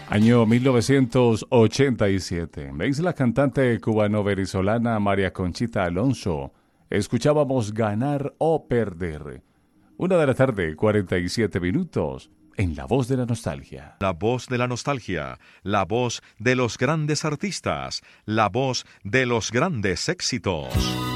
Año 1987. Es la cantante cubano-venezolana María Conchita Alonso. Escuchábamos Ganar o Perder. 1 de la tarde, 47 minutos. En La Voz de la Nostalgia. La voz de la nostalgia, la voz de los grandes artistas, la voz de los grandes éxitos.